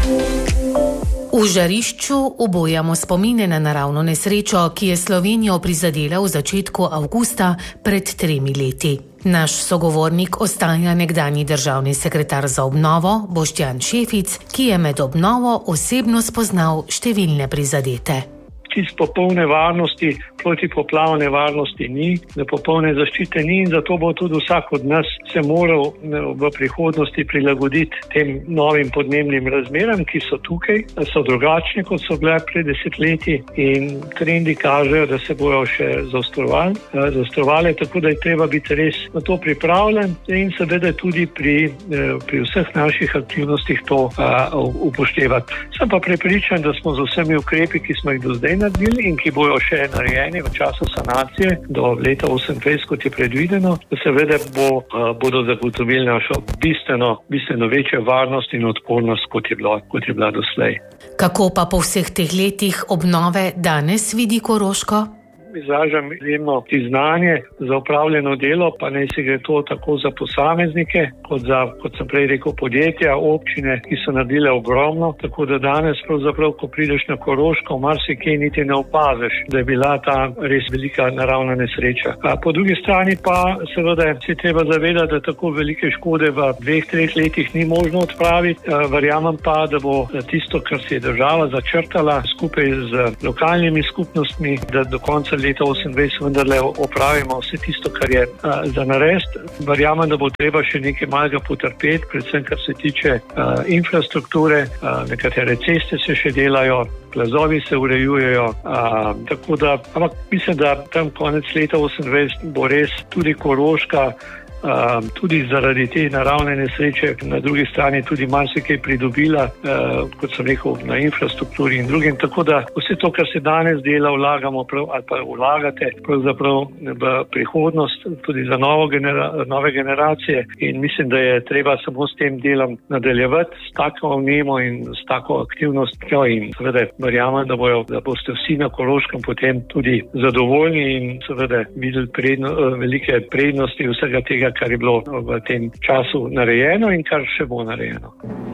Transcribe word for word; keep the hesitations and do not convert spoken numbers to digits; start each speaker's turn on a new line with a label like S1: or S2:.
S1: V žarišču obojamo spomine na naravno nesrečo, ki je Slovenijo prizadela v začetku avgusta pred tremi leti. Naš sogovornik ostaja nekdanji državni sekretar za obnovo Boštjan Šefic, ki je med obnovo osebno spoznal številne prizadete.
S2: Čisto popolne varnosti, protipoplavne varnosti ni, da popolne zaščite ni in zato bo tudi vsak od nas se moral v prihodnosti prilagoditi tem novim podnebnim razmeram, ki so tukaj, so drugačne, kot so bile pred desetletji in trendi kažejo, da se bojo še zaostrovali, zaostrovali, tako da je treba biti res na to pripravljen in seveda tudi pri, pri vseh naših aktivnostih to a, upoštevati. Sem pa prepričan, da smo z vsemi ukrepi, ki smo jih do zdaj naredili in ki bojo še narejeni v času sanacije do leta osemindvajset, kot je predvideno, da seveda bo, bodo zagotovili našo bistveno, bistveno večjo varnost in odpornost, kot je bilo, kot je bila doslej.
S1: Kako pa po vseh teh letih obnove danes vidi Koroško?
S2: Izražam izjemno priznanje za opravljeno delo, pa naj se gre to tako za posameznike, kot za, kot sem prej rekel, podjetja, občine, ki so naredile ogromno, tako da danes pravzaprav, ko prideš na Koroško, marsikaj niti ne opaziš, da je bila ta res velika naravna nesreča. A po drugi strani pa seveda se treba zavedati, da tako velike škode v dveh, treh letih ni možno odpraviti. Verjamem pa, da bo tisto, kar se je država začrtala skupaj z lokalnimi skupnostmi, da do konca leta osemindvajset vendarle opravimo vse tisto, kar je a, za narediti. Verjamem, da bo treba še nekaj malega potrpeti, predvsem kar se tiče a, infrastrukture, a, nekatere ceste se še delajo, plazovi se urejujejo, a, tako da, ampak mislim, da tam konec leta osemindvajset bo res tudi Koroška, Uh, tudi zaradi te naravne nesreče, na drugi strani tudi marsikaj pridobila, uh, kot sem rekel, na infrastrukturi in drugim. Tako da vse to, kar se danes dela, vlagamo prav, ali pa vlagate pravzaprav v prihodnost, tudi za novo genera, nove generacije in mislim, da je treba samo s tem delom nadaljevati, s tako vnemo in s tako aktivnostjo in seveda verjamem, da, bojo, da boste vsi na Koroškem potem tudi zadovoljni in seveda videli predno, velike prednosti vsega tega, kar je bilo v tem času narejeno in kar še bo narejeno.